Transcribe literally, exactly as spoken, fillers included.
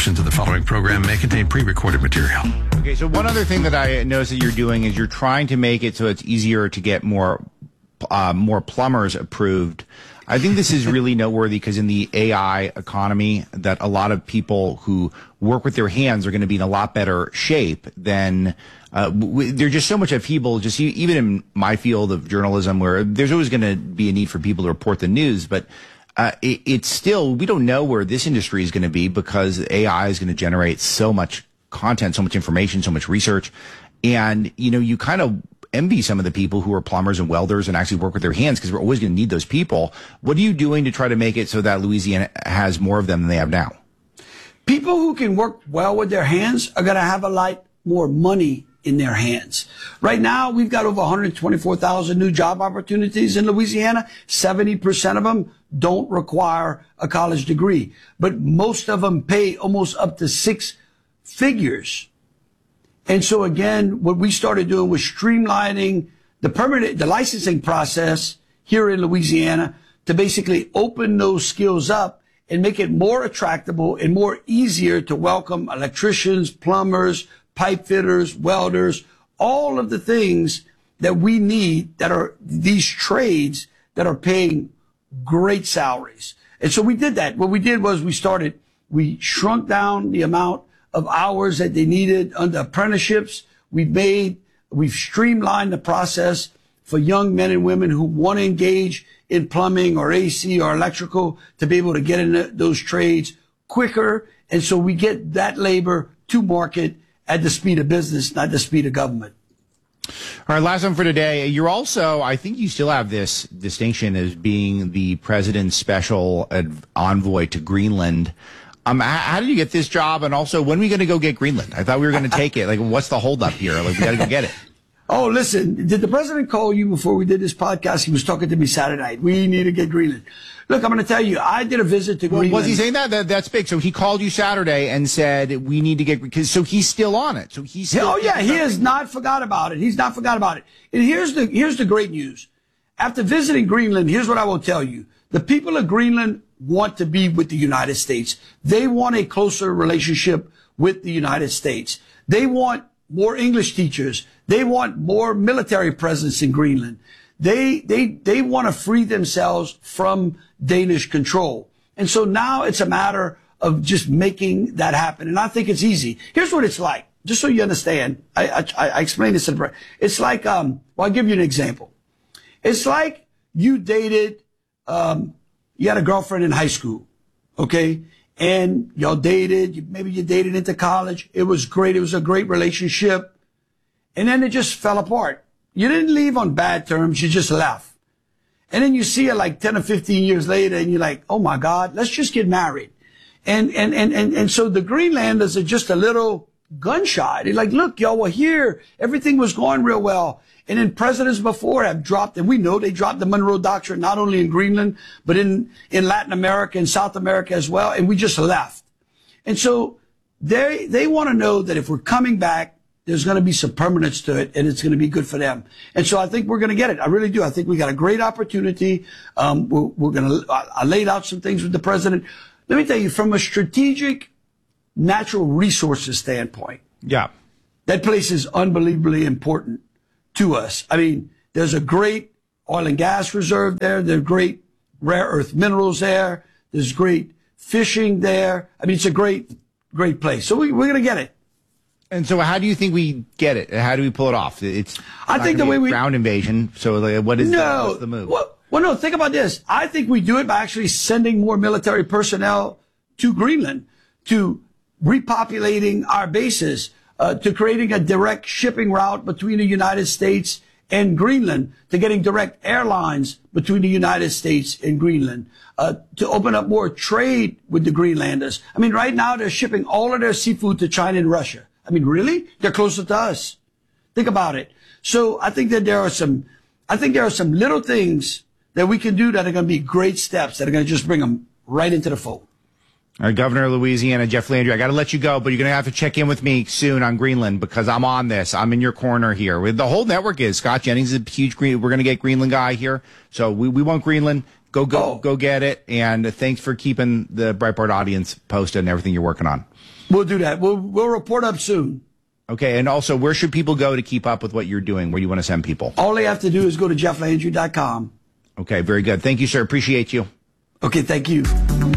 Portions of the following program may contain pre-recorded material. Okay, so one other thing that I noticed that you're doing is you're trying to make it so it's easier to get more uh, more plumbers approved. I think this is really noteworthy because in the A I economy, that a lot of people who work with their hands are going to be in a lot better shape than uh, w- there's just so much upheaval. Just e- even in my field of journalism, where there's always going to be a need for people to report the news, but uh, it, it's still we don't know where this industry is going to be because A I is going to generate so much content, so much information, so much research, and you know you kind of envy some of the people who are plumbers and welders and actually work with their hands because we're always going to need those people. What are you doing to try to make it so that Louisiana has more of them than they have now? People who can work well with their hands are going to have a lot more money in their hands. Right now, we've got over one hundred twenty-four thousand new job opportunities in Louisiana. seventy percent of them don't require a college degree, but most of them pay almost up to six figures. And so again, what we started doing was streamlining the permanent, the licensing process here in Louisiana to basically open those skills up and make it more attractable and more easier to welcome electricians, plumbers, pipe fitters, welders, all of the things that we need that are these trades that are paying great salaries. And so we did that. What we did was we started, we shrunk down the amount of hours that they needed under apprenticeships. We've made, we've streamlined the process for young men and women who want to engage in plumbing or A C or electrical to be able to get into those trades quicker. And so we get that labor to market at the speed of business, not the speed of government. All right, last one for today. You're also, I think you still have this distinction as being the president's special envoy to Greenland. Um, how did you get this job? And also, when are we going to go get Greenland? I thought we were going to take it. Like, what's the holdup here? Like, we got to go get it. Oh, listen, did the president call you before we did this podcast? He was talking to me Saturday night. We need to get Greenland. Look, I'm going to tell you, I did a visit to Greenland. Was he saying that? that? That's big. So he called you Saturday and said, we need to get, because, so he's still on it. So he's still. Oh, yeah, he has not forgot about it. He's not forgot about it. And here's the, here's the great news. After visiting Greenland, here's what I will tell you. The people of Greenland want to be with the United States. They want a closer relationship with the United States. They want more English teachers. They want more military presence in Greenland. They, they, they want to free themselves from Danish control. And so now it's a matter of just making that happen. And I think it's easy. Here's what it's like. Just so you understand. I, I, I explained this in the, it's like, um, well, I'll give you an example. It's like you dated, um, you had a girlfriend in high school, okay? And y'all dated, maybe you dated into college. It was great. It was a great relationship. And then it just fell apart. You didn't leave on bad terms. You just left. And then you see her like ten or fifteen years later and you're like, oh my God, let's just get married. And, and, and, and, and so the Greenlanders are just a little gun shy. They're like, look, y'all were here. Everything was going real well. And then presidents before have dropped, and we know they dropped the Monroe Doctrine, not only in Greenland, but in, in Latin America and South America as well. And we just left. And so they, they want to know that if we're coming back, there's going to be some permanence to it, and it's going to be good for them. And so I think we're going to get it. I really do. I think we got a great opportunity. Um, we're, we're going to, I laid out some things with the president. Let me tell you, from a strategic natural resources standpoint. Yeah. That place is unbelievably important to us. I mean, there's a great oil and gas reserve there. There's great rare earth minerals there. There's great fishing there. I mean, it's a great, great place. So we, we're going to get it. And so how do you think we get it? How do we pull it off? It's I think the way we ground invasion. So like, what is no, the, what's the move? Well, well, no, think about this. I think we do it by actually sending more military personnel to Greenland, to repopulating our bases, uh, to creating a direct shipping route between the United States and Greenland, to getting direct airlines between the United States and Greenland, uh, to open up more trade with the Greenlanders. I mean, right now they're shipping all of their seafood to China and Russia. I mean, really? They're closer to us. Think about it. So I think that there are some, I think there are some little things that we can do that are going to be great steps that are going to just bring them right into the fold. All right, Governor of Louisiana, Jeff Landry, I got to let you go, but you're going to have to check in with me soon on Greenland because I'm on this. I'm in your corner here. The whole network is. Scott Jennings is a huge Green. We're going to get Greenland guy here. So we, we want Greenland. Go, go, oh. go get it. And thanks for keeping the Breitbart audience posted and everything you're working on. We'll do that. We'll we'll report up soon. Okay, and also, where should people go to keep up with what you're doing? Where do you want to send people? All they have to do is go to jeff landry dot com. Okay, very good. Thank you, sir. Appreciate you. Okay, thank you.